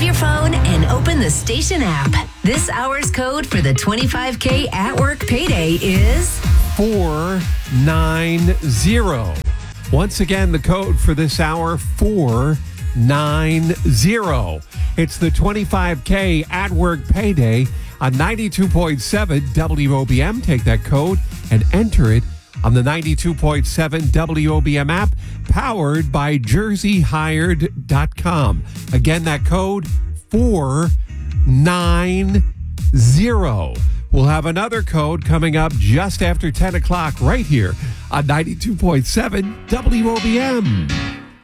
your phone and open the station app. This hour's code for the 25K at work payday is 490. Once again, the code for this hour, 490. It's the 25K at work payday on 92.7 WOBM. Take that code and enter it on the 92.7 WOBM app, powered by jerseyhired.com. Again, that code, 490. We'll have another code coming up just after 10 o'clock right here on 92.7 WOBM.